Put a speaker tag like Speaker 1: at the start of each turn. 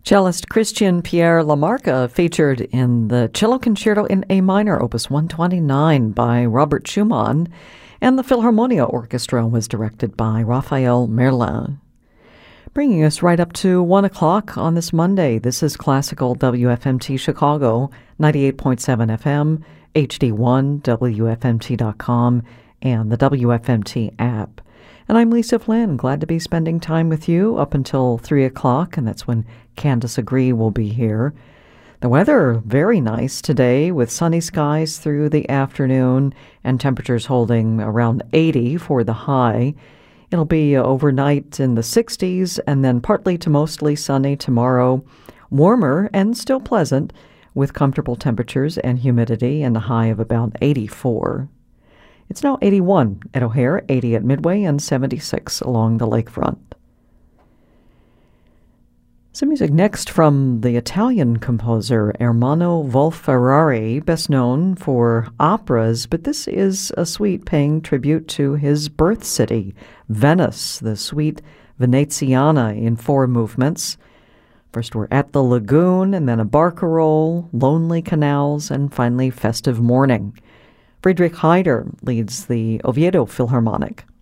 Speaker 1: Cellist Christian Pierre Lamarca featured in the Cello Concerto in A minor, Opus 129 by Robert Schumann, and the Philharmonia Orchestra was directed by Raphael Merlin. Bringing us right up to 1 o'clock on this Monday, this is Classical WFMT Chicago, 98.7 FM, HD1, WFMT.com, and the WFMT app. And I'm Lisa Flynn, glad to be spending time with you up until 3 o'clock, and that's when Candace Agree will be here. The weather, very nice today, with sunny skies through the afternoon and temperatures holding around 80 for the high. It'll be overnight in the 60s and then partly to mostly sunny tomorrow. Warmer and still pleasant with comfortable temperatures and humidity and a high of about 84. It's now 81 at O'Hare, 80 at Midway, and 76 along the lakefront. Some music next from the Italian composer Ermanno Wolf-Ferrari, best known for operas, but this is a suite paying tribute to his birth city, Venice, the suite Veneziana in 4 movements. First we're At the Lagoon, and then a barcarolle, Lonely Canals, and finally Festive Morning. Friedrich Heider leads the Oviedo Philharmonic.